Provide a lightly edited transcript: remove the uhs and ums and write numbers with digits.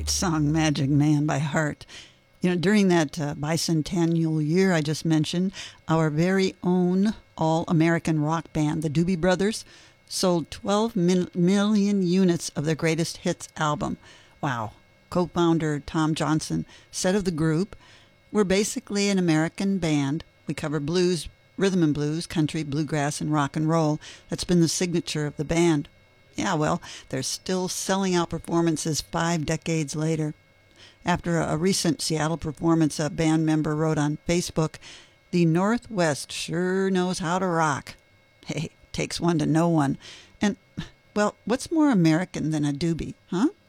Great song, Magic Man by Heart. During that bicentennial year I just mentioned, our very own all-American rock band, the Doobie Brothers, sold 12 million units of their greatest hits album. Wow. Co-founder Tom Johnson said of the group, "We're basically an American band. We cover blues, rhythm and blues, country, bluegrass, and rock and roll. That's been the signature of the band." Yeah, well, they're still selling out performances 5 decades later. After a recent Seattle performance, a band member wrote on Facebook, "The Northwest sure knows how to rock." Hey, takes one to know one. And, well, what's more American than a doobie, huh?